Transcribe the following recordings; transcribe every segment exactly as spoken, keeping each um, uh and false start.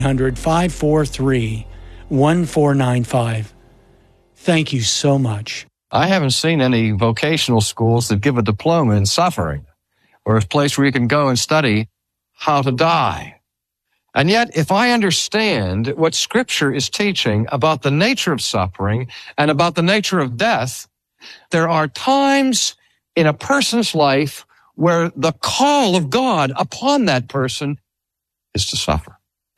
hundred, five four three, one four nine five. Thank you so much. I haven't seen any vocational schools that give a diploma in suffering or a place where you can go and study how to die. And yet, if I understand what Scripture is teaching about the nature of suffering and about the nature of death, there are times in a person's life where the call of God upon that person is to suffer.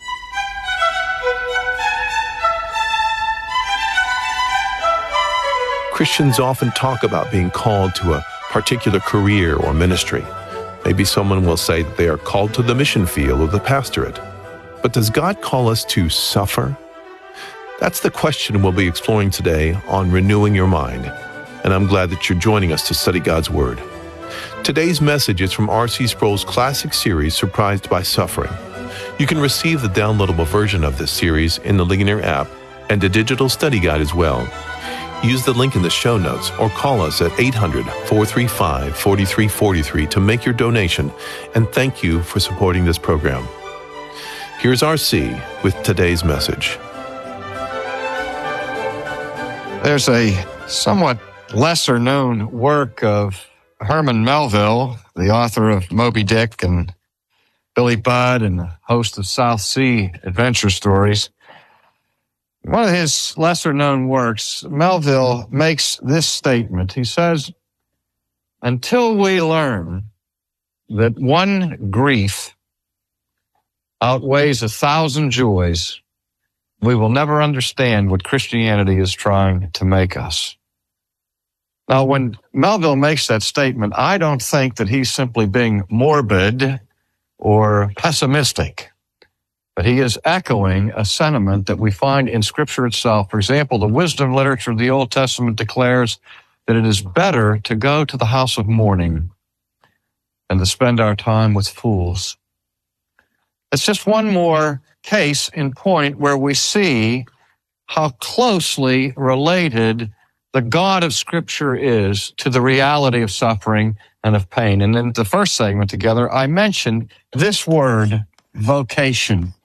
Christians often talk about being called to a particular career or ministry. Maybe someone will say that they are called to the mission field or the pastorate. But does God call us to suffer? That's the question we'll be exploring today on Renewing Your Mind. And I'm glad that you're joining us to study God's Word. Today's message is from R C Sproul's classic series, Surprised by Suffering. You can receive the downloadable version of this series in the Ligonier app and a digital study guide as well. Use the link in the show notes or call us at eight hundred, four three five, four three four three to make your donation, and thank you for supporting this program. Here's R C with today's message. There's a somewhat lesser-known work of Herman Melville, the author of Moby Dick and Billy Budd and a host of South Sea adventure stories. One of his lesser-known works, Melville makes this statement. He says, "Until we learn that one grief outweighs a thousand joys, we will never understand what Christianity is trying to make us." Now, when Melville makes that statement, I don't think that he's simply being morbid or pessimistic, but he is echoing a sentiment that we find in Scripture itself. For example, the wisdom literature of the Old Testament declares that it is better to go to the house of mourning than to spend our time with fools. It's just one more case in point where we see how closely related the God of Scripture is to the reality of suffering and of pain. And in the first segment together, I mentioned this word, vocation.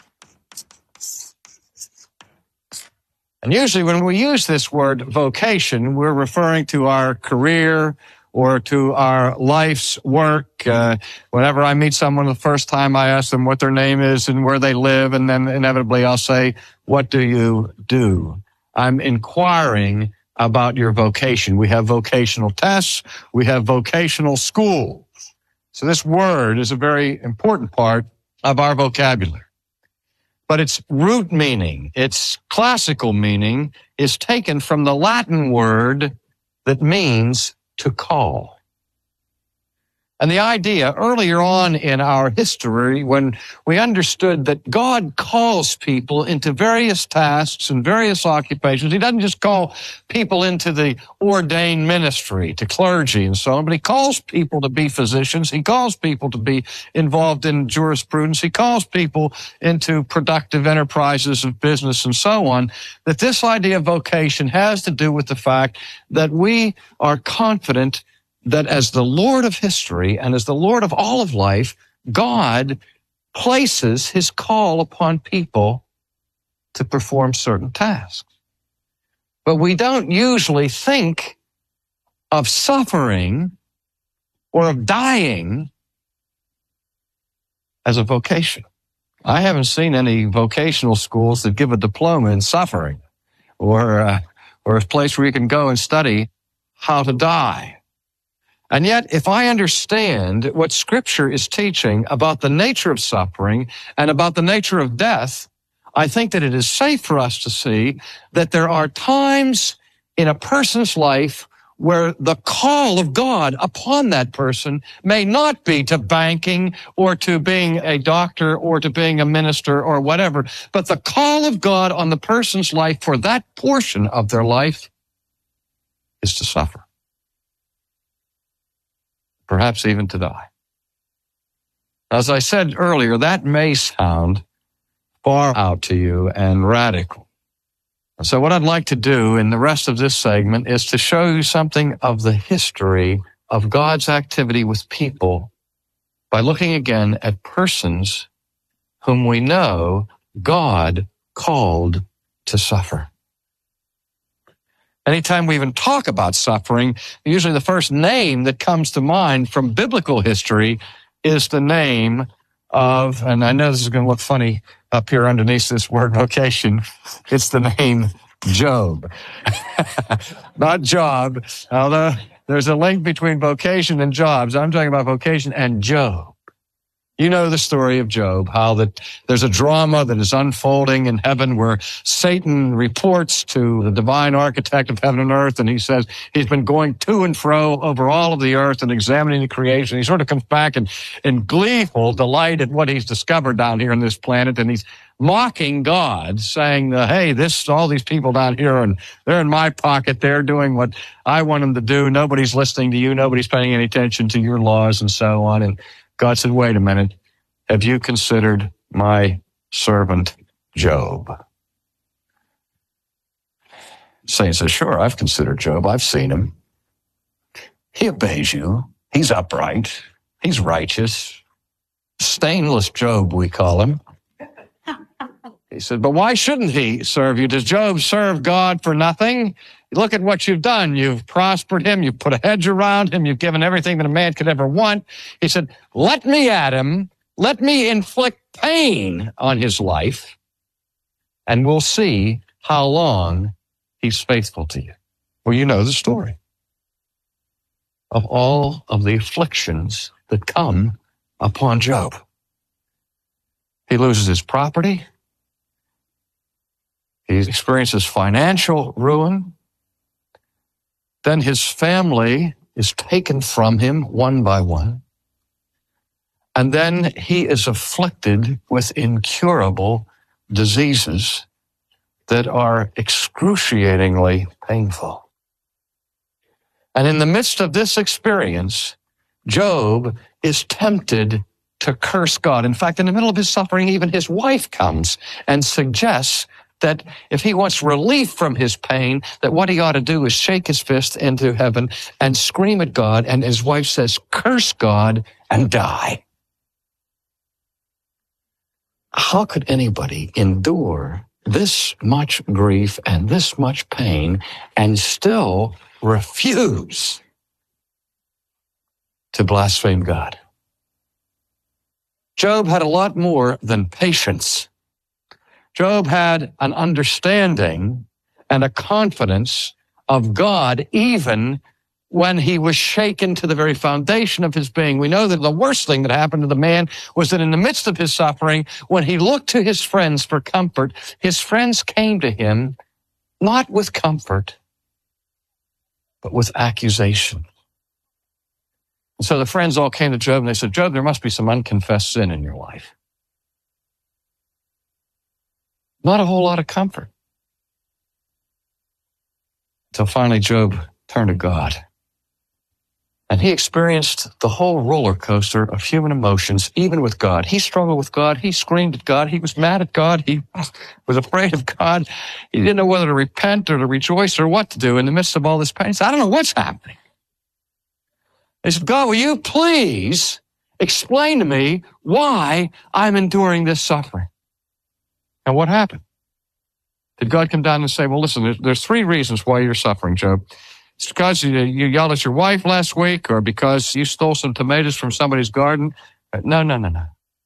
And usually when we use this word vocation, we're referring to our career or to our life's work. Uh, whenever I meet someone the first time, I ask them what their name is and where they live, and then inevitably I'll say, "What do you do?" I'm inquiring about your vocation. We have vocational tests. We have vocational schools. So this word is a very important part of our vocabulary. But its root meaning, its classical meaning, is taken from the Latin word that means to call. And the idea earlier on in our history, when we understood that God calls people into various tasks and various occupations, He doesn't just call people into the ordained ministry, to clergy and so on, but He calls people to be physicians. He calls people to be involved in jurisprudence. He calls people into productive enterprises of business and so on. That this idea of vocation has to do with the fact that we are confident that as the Lord of history and as the Lord of all of life, God places His call upon people to perform certain tasks. But we don't usually think of suffering or of dying as a vocation. I haven't seen any vocational schools that give a diploma in suffering or, uh, or a place where you can go and study how to die. And yet, if I understand what Scripture is teaching about the nature of suffering and about the nature of death, I think that it is safe for us to see that there are times in a person's life where the call of God upon that person may not be to banking or to being a doctor or to being a minister or whatever, but the call of God on the person's life for that portion of their life is to suffer. Perhaps even to die. As I said earlier, that may sound far out to you and radical. So what I'd like to do in the rest of this segment is to show you something of the history of God's activity with people by looking again at persons whom we know God called to suffer? Anytime we even talk about suffering, usually the first name that comes to mind from biblical history is the name of, and I know this is going to look funny up here underneath this word vocation, it's the name Job. Not Job, although there's a link between vocation and jobs. I'm talking about vocation and Job. You know the story of Job, how that there's a drama that is unfolding in heaven where Satan reports to the divine architect of heaven and earth, and he says he's been going to and fro over all of the earth and examining the creation. He sort of comes back and in gleeful delight at what he's discovered down here on this planet, and he's mocking God, saying, uh, hey, this, all these people down here, and they're in my pocket. They're doing what I want them to do. Nobody's listening to you. Nobody's paying any attention to your laws and so on. And God said, wait a minute. Have you considered my servant Job? Satan says, sure, I've considered Job. I've seen him. He obeys you. He's upright. He's righteous. Stainless Job, we call him. He said, but why shouldn't he serve you? Does Job serve God for nothing? Look at what you've done. You've prospered him. You've put a hedge around him. You've given everything that a man could ever want. He said, let me at him. Let me inflict pain on his life, and we'll see how long he's faithful to you. Well, you know the story of all of the afflictions that come upon Job. He loses his property. He experiences financial ruin. Then his family is taken from him one by one. And then he is afflicted with incurable diseases that are excruciatingly painful. And in the midst of this experience, Job is tempted to curse God. In fact, in the middle of his suffering, even his wife comes and suggests that if he wants relief from his pain, that what he ought to do is shake his fist into heaven and scream at God. And his wife says, curse God and die. How could anybody endure this much grief and this much pain and still refuse to blaspheme God? Job had a lot more than patience. Job had an understanding and a confidence of God even when he was shaken to the very foundation of his being. We know that the worst thing that happened to the man was that in the midst of his suffering, when he looked to his friends for comfort, his friends came to him not with comfort, but with accusation. And so the friends all came to Job and they said, Job, there must be some unconfessed sin in your life. Not a whole lot of comfort. Until finally Job turned to God. And he experienced the whole roller coaster of human emotions, even with God. He struggled with God. He screamed at God. He was mad at God. He was afraid of God. He didn't know whether to repent or to rejoice or what to do in the midst of all this pain. He said, I don't know what's happening. He said, God, will you please explain to me why I'm enduring this suffering? And what happened? Did God come down and say, well, listen, there's, there's three reasons why you're suffering, Job. It's because you, you yelled at your wife last week, or because you stole some tomatoes from somebody's garden. No, no, no, no.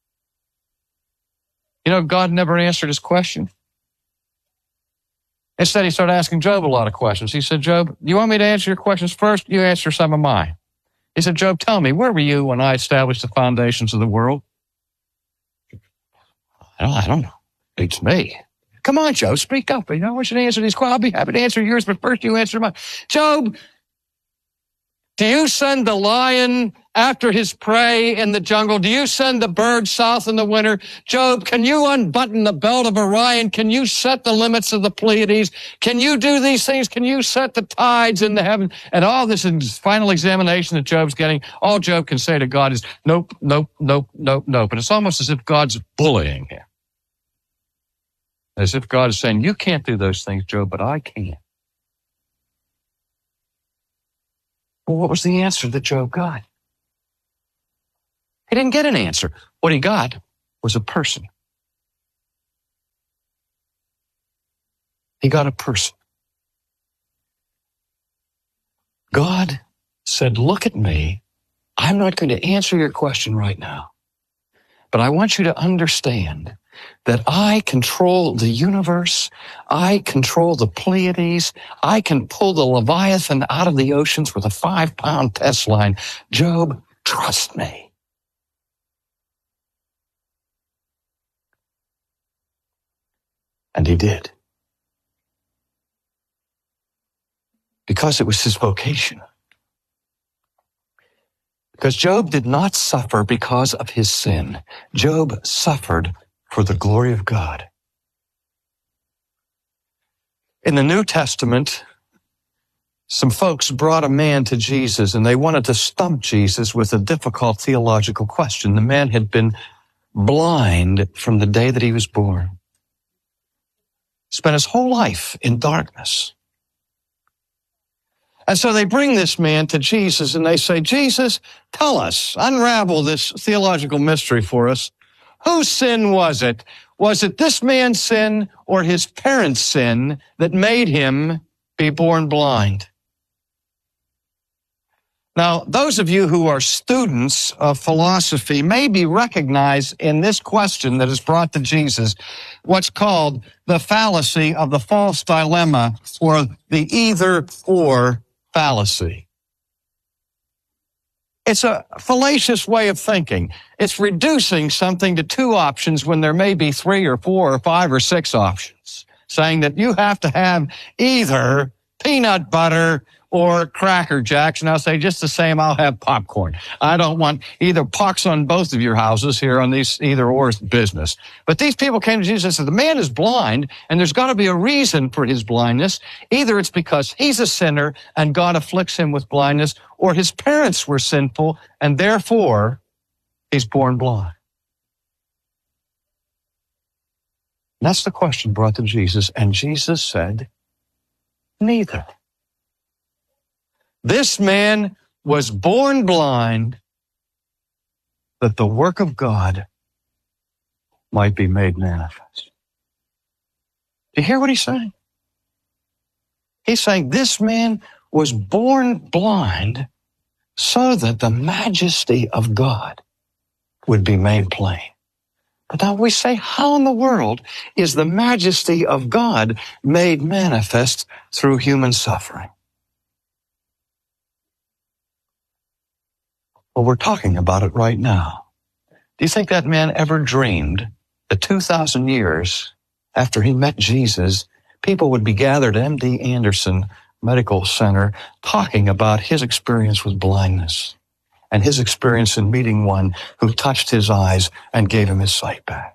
You know, God never answered his question. Instead, he started asking Job a lot of questions. He said, Job, you want me to answer your questions first? You answer some of mine. He said, Job, tell me, where were you when I established the foundations of the world? I don't, I don't know. It's me. Come on, Job, speak up. You know, I want you to answer these questions. I'll be happy to answer yours, but first you answer mine. Job, do you send the lion after his prey in the jungle? Do you send the bird south in the winter? Job, can you unbutton the belt of Orion? Can you set the limits of the Pleiades? Can you do these things? Can you set the tides in the heaven? And all this is final examination that Job's getting. All Job can say to God is, nope, nope, nope, nope, nope. And it's almost as if God's bullying him. As if God is saying, you can't do those things, Job, but I can. Well, what was the answer that Job got? He didn't get an answer. What he got was a person. He got a person. God said, look at me. I'm not going to answer your question right now, but I want you to understand that I control the universe. I control the Pleiades. I can pull the Leviathan out of the oceans with a five-pound test line. Job, trust me. And he did. Because it was his vocation. Because Job did not suffer because of his sin. Job suffered for the glory of God. In the New Testament, some folks brought a man to Jesus and they wanted to stump Jesus with a difficult theological question. The man had been blind from the day that he was born. Spent his whole life in darkness. And so they bring this man to Jesus and they say, Jesus, tell us, unravel this theological mystery for us. Whose sin was it? Was it this man's sin or his parents' sin that made him be born blind? Now, those of you who are students of philosophy maybe recognize in this question that is brought to Jesus what's called the fallacy of the false dilemma, or the either-or fallacy. It's a fallacious way of thinking. It's reducing something to two options when there may be three or four or five or six options, saying that you have to have either peanut butter or Cracker Jacks, and I'll say just the same, I'll have popcorn. I don't want either pox on both of your houses here on these either-or business. But these people came to Jesus and said, the man is blind, and there's got to be a reason for his blindness. Either it's because he's a sinner and God afflicts him with blindness, or his parents were sinful, and therefore he's born blind. And that's the question brought to Jesus, and Jesus said, neither. This man was born blind that the work of God might be made manifest. Do you hear what he's saying? He's saying this man was born blind so that the majesty of God would be made plain. But now we say, how in the world is the majesty of God made manifest through human suffering? Well, we're talking about it right now. Do you think that man ever dreamed that two thousand years after he met Jesus, people would be gathered at M D Anderson Medical Center talking about his experience with blindness and his experience in meeting one who touched his eyes and gave him his sight back?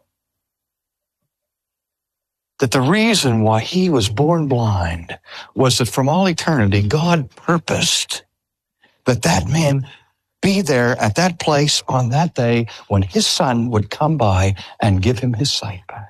That the reason why he was born blind was that from all eternity, God purposed that that man be there at that place on that day when his son would come by and give him his sight back.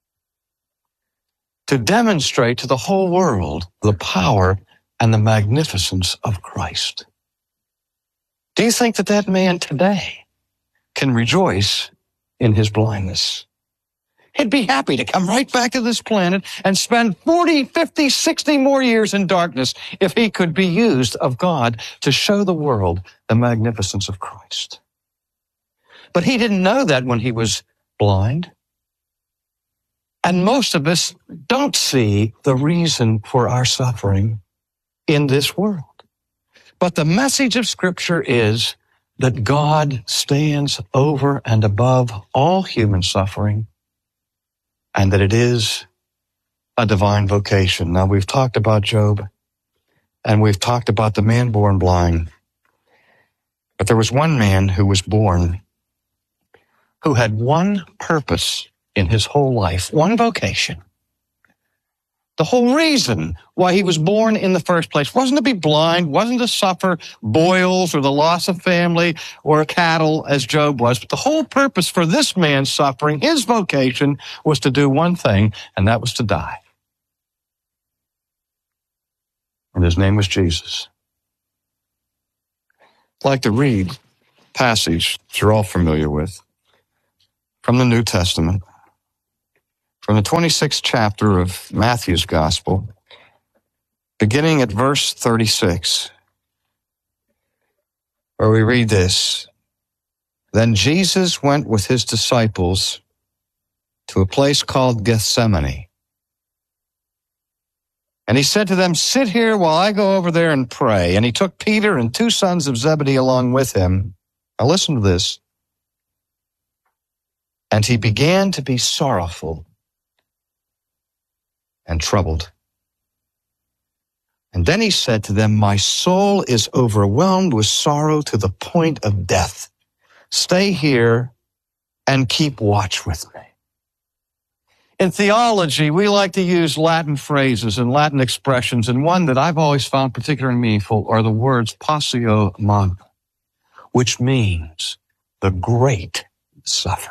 To demonstrate to the whole world the power and the magnificence of Christ. Do you think that that man today can rejoice in his blindness? He'd be happy to come right back to this planet and spend forty, fifty, sixty more years in darkness if he could be used of God to show the world the magnificence of Christ. But he didn't know that when he was blind. And most of us don't see the reason for our suffering in this world. But the message of Scripture is that God stands over and above all human suffering, and that it is a divine vocation. Now, we've talked about Job, and we've talked about the man born blind. But there was one man who was born who had one purpose in his whole life, one vocation. The whole reason why he was born in the first place wasn't to be blind, wasn't to suffer boils or the loss of family or cattle as Job was. But the whole purpose for this man's suffering, his vocation, was to do one thing, and that was to die. And his name was Jesus. I'd like to read a passage that you're all familiar with from the New Testament. from the twenty-sixth chapter of Matthew's Gospel, beginning at verse thirty-six, where we read this. Then Jesus went with his disciples to a place called Gethsemane. And he said to them, sit here while I go over there and pray. And he took Peter and two sons of Zebedee along with him. Now listen to this. And he began to be sorrowful and troubled. And then he said to them, my soul is overwhelmed with sorrow to the point of death. Stay here and keep watch with me. In theology, we like to use Latin phrases and Latin expressions, and one that I've always found particularly meaningful are the words passio magna, which means the great suffering.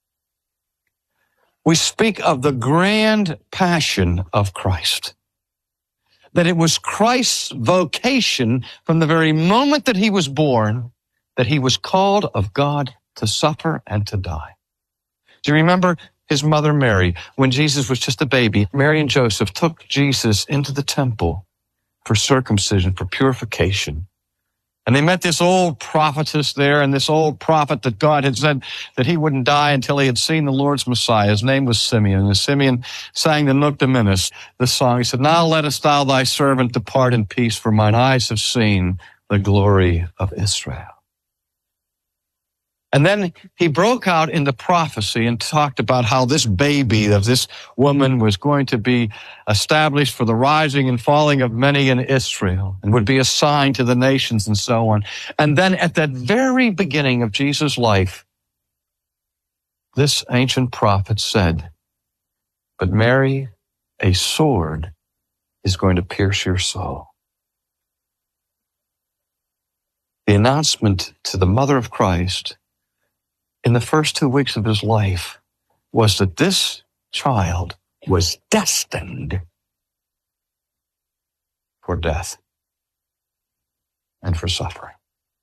We speak of the grand passion of Christ, that it was Christ's vocation from the very moment that he was born, that he was called of God to suffer and to die. Do you remember his mother Mary, when Jesus was just a baby? Mary and Joseph took Jesus into the temple for circumcision, for purification. And they met this old prophetess there, and this old prophet that God had said that he wouldn't die until he had seen the Lord's Messiah. His name was Simeon. And Simeon sang the Nunc Dimittis, the song. He said, now lettest thou thy servant depart in peace, for mine eyes have seen the glory of Israel. And then he broke out into prophecy and talked about how this baby of this woman was going to be established for the rising and falling of many in Israel and would be a sign to the nations and so on. And then at that very beginning of Jesus' life, this ancient prophet said, but Mary, a sword is going to pierce your soul. The announcement to the mother of Christ in the first two weeks of his life was that this child was destined for death and for suffering.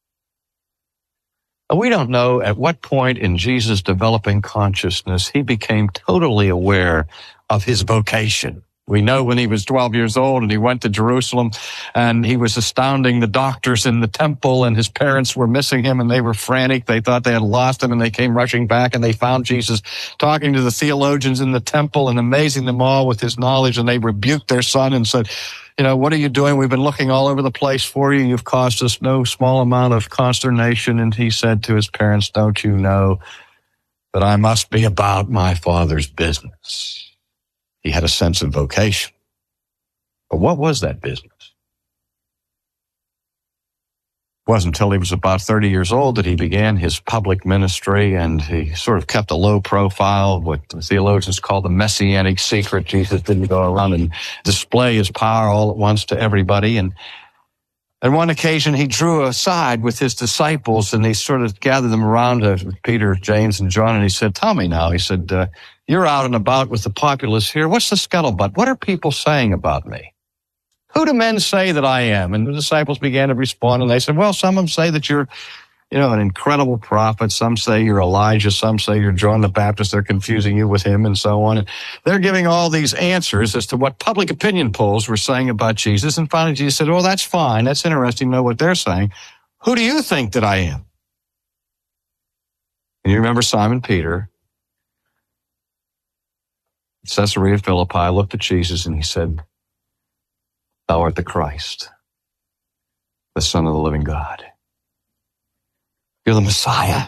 We don't know at what point in Jesus' developing consciousness he became totally aware of his vocation. We know when he was twelve years old and he went to Jerusalem and he was astounding the doctors in the temple, and his parents were missing him and they were frantic. They thought they had lost him, and they came rushing back and they found Jesus talking to the theologians in the temple and amazing them all with his knowledge. And they rebuked their son and said, you know, what are you doing? We've been looking all over the place for you. You've caused us no small amount of consternation. And he said to his parents, don't you know that I must be about my Father's business? He had a sense of vocation. But what was that business? It wasn't until he was about thirty years old that he began his public ministry, and he sort of kept a low profile, what the theologians call the messianic secret. Jesus didn't go around and display his power all at once to everybody. And on one occasion, he drew aside with his disciples, and he sort of gathered them around, uh, Peter, James, and John, and he said, tell me now, he said, uh, you're out and about with the populace here. What's the scuttlebutt? What are people saying about me? Who do men say that I am? And the disciples began to respond, and they said, well, some of them say that you're, you know, an incredible prophet. Some say you're Elijah. Some say you're John the Baptist. They're confusing you with him and so on. And they're giving all these answers as to what public opinion polls were saying about Jesus. And finally, Jesus said, oh, that's fine. That's interesting to know what they're saying. Who do you think that I am? And you remember Simon Peter, Caesarea Philippi, looked at Jesus and he said, thou art the Christ, the Son of the living God. You're the Messiah.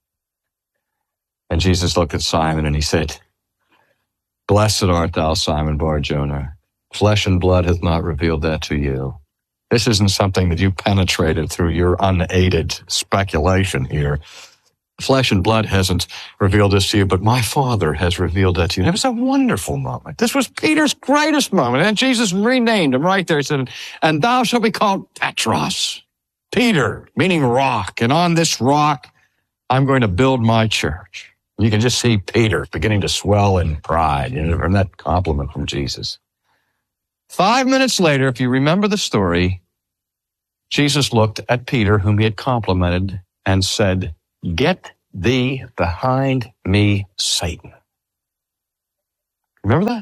And Jesus looked at Simon and he said, blessed art thou, Simon Bar-Jonah. Flesh and blood hath not revealed that to you. This isn't something that you penetrated through your unaided speculation here. Flesh and blood hasn't revealed this to you, but my Father has revealed that to you. And it was a wonderful moment. This was Peter's greatest moment. And Jesus renamed him right there. He said, and thou shalt be called Petros. Peter, meaning rock. And on this rock, I'm going to build my church. You can just see Peter beginning to swell in pride, you know, from that compliment from Jesus. Five minutes later, if you remember the story, Jesus looked at Peter, whom he had complimented, and said, get thee behind me, Satan. Remember that?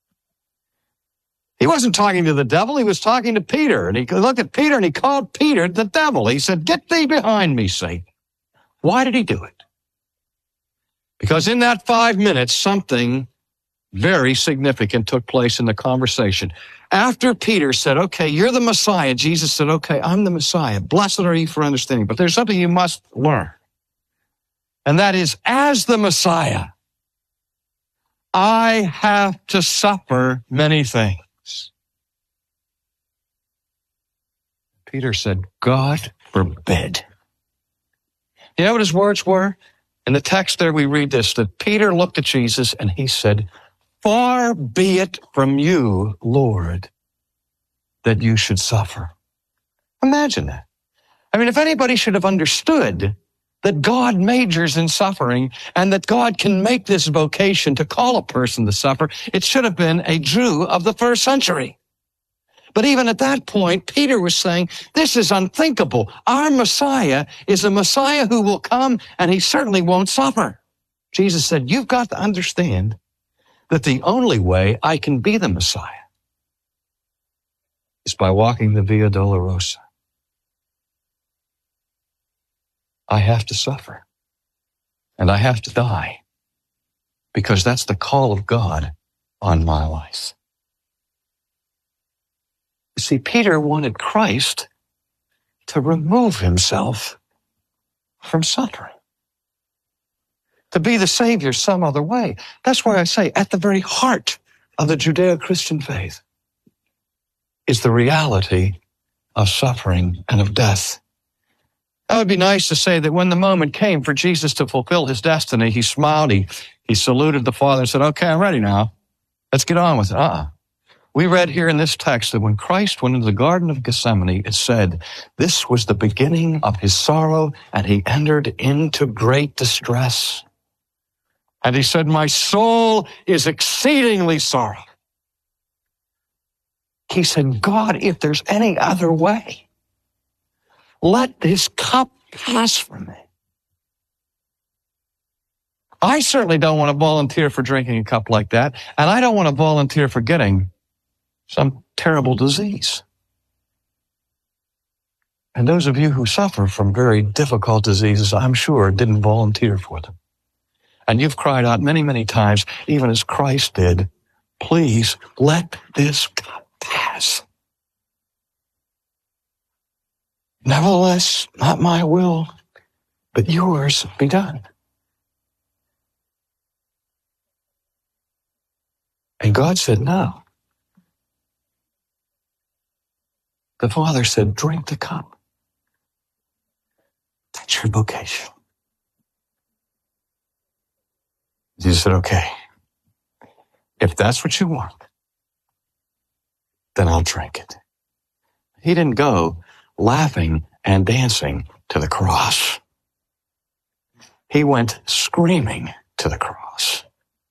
He wasn't talking to the devil. He was talking to Peter. And he looked at Peter and he called Peter the devil. He said, "Get thee behind me, Satan." Why did he do it? Because in that five minutes, something very significant took place in the conversation. After Peter said, "Okay, you're the Messiah," Jesus said, "Okay, I'm the Messiah. Blessed are you for understanding. But there's something you must learn. And that is, as the Messiah, I have to suffer many things." Peter said, "God forbid." You know what his words were? In the text there we read this, that Peter looked at Jesus and he said, "Far be it from you, Lord, that you should suffer." Imagine that. I mean, if anybody should have understood that God majors in suffering and that God can make this vocation to call a person to suffer, it should have been a Jew of the first century. But even at that point, Peter was saying, this is unthinkable. Our Messiah is a Messiah who will come, and he certainly won't suffer. Jesus said, you've got to understand that the only way I can be the Messiah is by walking the Via Dolorosa. I have to suffer, and I have to die, because that's the call of God on my life. You see, Peter wanted Christ to remove himself from suffering, to be the Savior some other way. That's why I say at the very heart of the Judeo-Christian faith is the reality of suffering and of death. That would be nice to say that when the moment came for Jesus to fulfill his destiny, he smiled, he, he saluted the Father and said, okay, I'm ready now. Let's get on with it. Uh-uh. We read here in this text that when Christ went into the Garden of Gethsemane, it said, this was the beginning of his sorrow, and he entered into great distress. And he said, my soul is exceedingly sorrowful. He said, God, if there's any other way, let this cup pass from me. I certainly don't want to volunteer for drinking a cup like that, and I don't want to volunteer for getting some terrible disease. And those of you who suffer from very difficult diseases, I'm sure, didn't volunteer for them. And you've cried out many, many times, even as Christ did, please let this cup pass. Nevertheless, not my will, but yours be done. And God said, no. The Father said, drink the cup. That's your vocation. Jesus said, okay, if that's what you want, then I'll drink it. He didn't go laughing and dancing to the cross. He went screaming to the cross.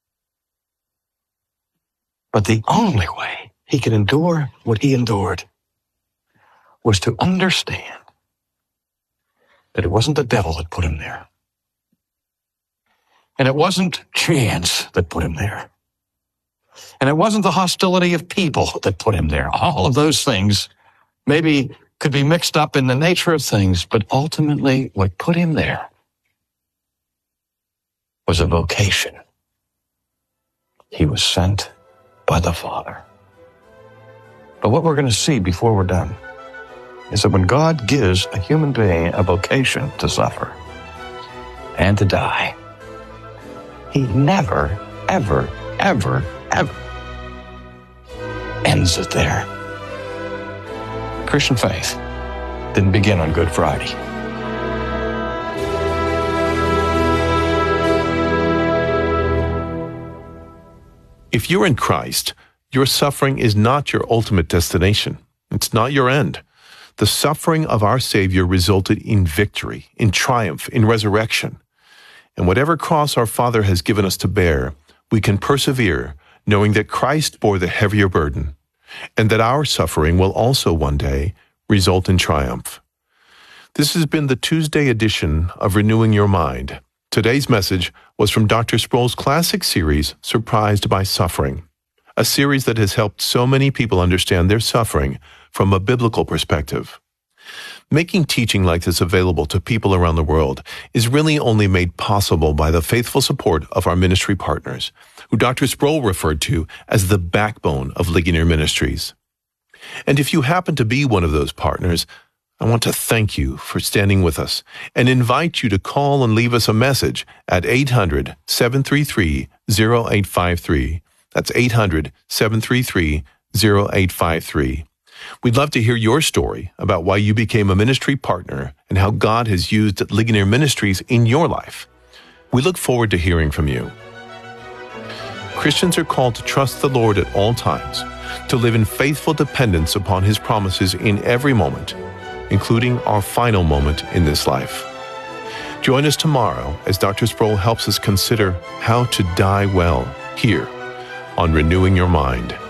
But the only way he could endure what he endured was to understand that it wasn't the devil that put him there. And it wasn't chance that put him there. And it wasn't the hostility of people that put him there. All of those things maybe could be mixed up in the nature of things, but ultimately what put him there was a vocation. He was sent by the Father. But what we're going to see before we're done is that when God gives a human being a vocation to suffer and to die, he never, ever, ever, ever ends it there. Christian faith didn't begin on Good Friday. If you're in Christ, your suffering is not your ultimate destination. It's not your end. The suffering of our Savior resulted in victory, in triumph, in resurrection. And whatever cross our Father has given us to bear, we can persevere, knowing that Christ bore the heavier burden, and that our suffering will also one day result in triumph. This has been the Tuesday edition of Renewing Your Mind. Today's message was from Doctor Sproul's classic series, Surprised by Suffering, a series that has helped so many people understand their suffering from a biblical perspective. Making teaching like this available to people around the world is really only made possible by the faithful support of our ministry partners, who Doctor Sproul referred to as the backbone of Ligonier Ministries. And if you happen to be one of those partners, I want to thank you for standing with us and invite you to call and leave us a message at eight hundred, seven three three, zero eight five three. That's eight hundred, seven three three, zero eight five three. We'd love to hear your story about why you became a ministry partner and how God has used Ligonier Ministries in your life. We look forward to hearing from you. Christians are called to trust the Lord at all times, to live in faithful dependence upon His promises in every moment, including our final moment in this life. Join us tomorrow as Doctor Sproul helps us consider how to die well here on Renewing Your Mind.